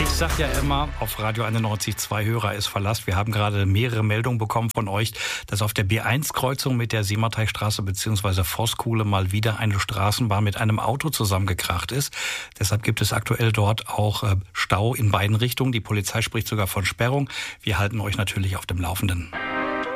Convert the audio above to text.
Ich sag ja immer, auf Radio 91.2 Hörer ist Verlass. Wir haben gerade mehrere Meldungen bekommen von euch, dass auf der B1-Kreuzung mit der Seemateichstraße bzw. Voskuhle mal wieder eine Straßenbahn mit einem Auto zusammengekracht ist. Deshalb gibt es aktuell dort auch Stau in beiden Richtungen. Die Polizei spricht sogar von Sperrung. Wir halten euch natürlich auf dem Laufenden.